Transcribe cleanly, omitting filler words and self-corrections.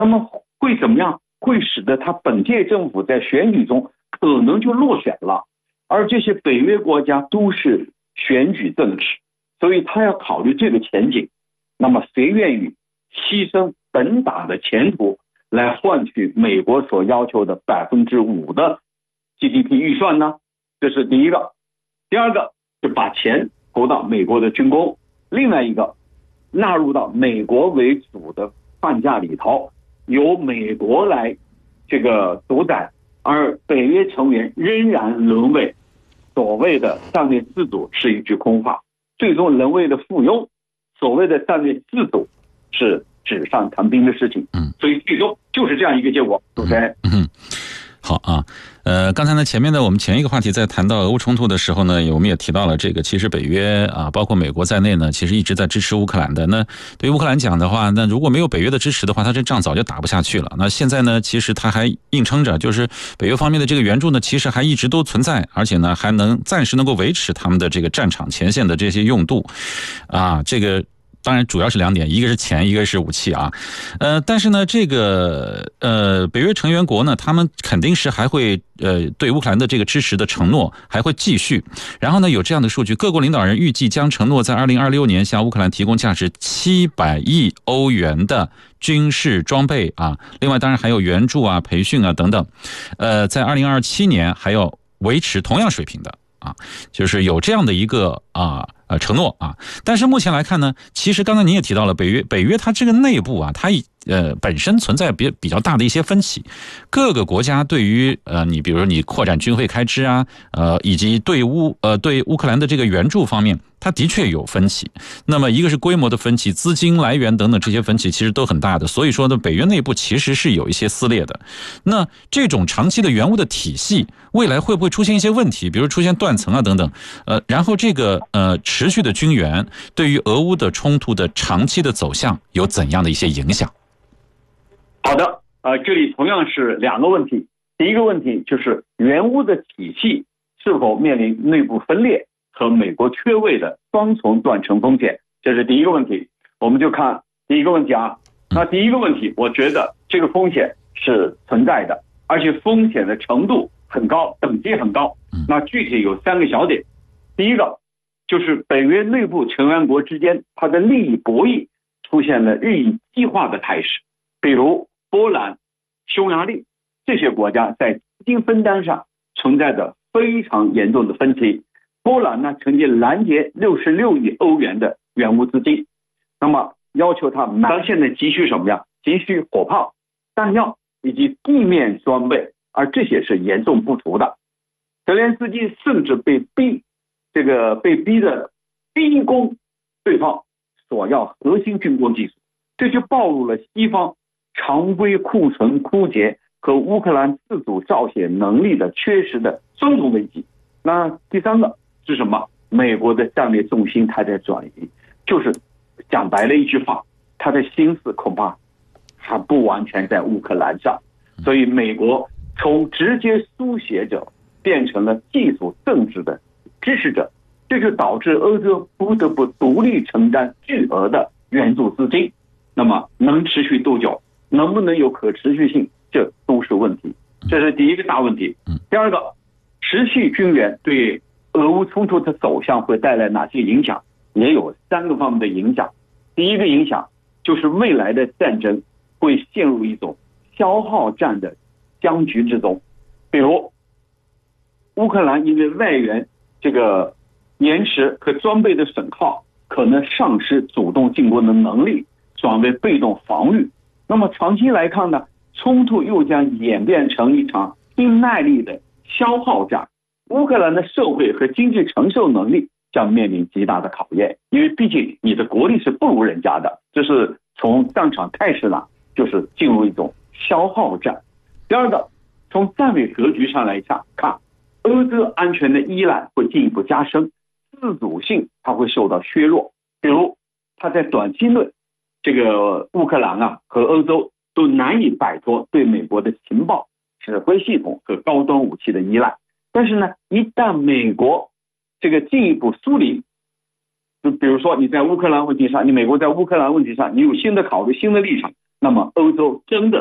那么会怎么样？会使得他本届政府在选举中可能就落选了。而这些北约国家都是选举政治，所以他要考虑这个前景。那么谁愿意牺牲本党的前途来换取美国所要求的5%的 GDP 预算呢？这是第一个。第二个就把钱投到美国的军工，另外一个纳入到美国为主的框架里头，由美国来这个主宰，而北约成员仍然沦为所谓的战略自主是一句空话，最终沦为的附庸。所谓的战略自主是纸上谈兵的事情，所以最终就是这样一个结果。主持人， 好啊，刚才呢，前面呢，我们前一个话题在谈到俄乌冲突的时候呢，我们也提到了这个，其实北约啊，包括美国在内呢，其实一直在支持乌克兰的。那对于乌克兰讲的话，那如果没有北约的支持的话，他这仗早就打不下去了。那现在呢，其实他还硬撑着，就是北约方面的这个援助呢，其实还一直都存在，而且呢，还暂时能够维持他们的这个战场前线的这些用度，啊，这个。当然主要是2点，一个是钱，一个是武器啊。但是呢，这个北约成员国呢，他们肯定是还会对乌克兰的这个支持的承诺还会继续。然后呢，有这样的数据，各国领导人预计将承诺在2026年向乌克兰提供价值700亿欧元的军事装备啊。另外，当然还有援助啊、培训啊等等。在2027年还要维持同样水平的啊，就是有这样的一个承诺啊。但是目前来看呢，其实刚才您也提到了北约它这个内部啊，它本身存在比较大的一些分歧。各个国家对于你比如说你扩展军费开支啊，以及对乌克兰的这个援助方面，它的确有分歧。那么一个是规模的分歧，资金来源等等这些分歧其实都很大的。所以说呢，北约内部其实是有一些撕裂的。那这种长期的援乌的体系，未来会不会出现一些问题，比如出现断层啊等等？然后这个持续的军援对于俄乌的冲突的长期的走向有怎样的一些影响？ 好的，这里同样是2个问题。第一个问题就是援乌的体系是否面临内部分裂和美国缺位的双重断层风险，这是第一个问题。我们就看第一个问题啊。那第一个问题，我觉得这个风险是存在的，而且风险的程度很高，等级很高。那具体有3个小点。第一个就是北约内部成员国之间，它的利益博弈出现了日益激化的态势。比如波兰、匈牙利这些国家在资金分担上存在着非常严重的分歧。波兰呢，曾经拦截66亿欧元的援乌资金，那么要求他们现在急需什么呀？急需火炮、弹药以及地面装备，而这些是严重不足的。泽连斯基甚至被逼的逼宫对方索要核心军工技术，这就暴露了西方常规库存枯竭和乌克兰自主造血能力的缺失的双重危机。那第3个是什么？美国的战略重心它在转移，就是讲白了一句话，他的心思恐怕还不完全在乌克兰上。所以美国从直接书写者变成了技术政治的支持者，这就导致欧洲不得不独立承担巨额的援助资金。那么能持续多久？能不能有可持续性？这都是问题。这是第一个大问题。第二个，持续军援对俄乌冲突的走向会带来哪些影响？也有3个方面的影响。第一个影响就是未来的战争会陷入一种消耗战的僵局之中。比如乌克兰因为外援这个延迟和装备的损耗，可能丧失主动进攻的能力，转为被动防御。那么长期来看呢，冲突又将演变成一场硬耐力的消耗战。乌克兰的社会和经济承受能力将面临极大的考验，因为毕竟你的国力是不如人家的，这是从战场态势上就是进入一种消耗战。第二个，从战略格局上来看，欧洲安全的依赖会进一步加深，自主性它会受到削弱。比如它在短期内，这个乌克兰和欧洲都难以摆脱对美国的情报、指挥系统和高端武器的依赖。但是呢，一旦美国这个进一步疏离，就比如说你在乌克兰问题上，美国在乌克兰问题上，你有新的考虑、新的立场， 那么欧洲真的